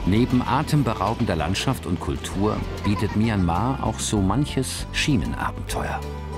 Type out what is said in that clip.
Neben atemberaubender Landschaft und Kultur bietet Myanmar auch so manches Schienenabenteuer.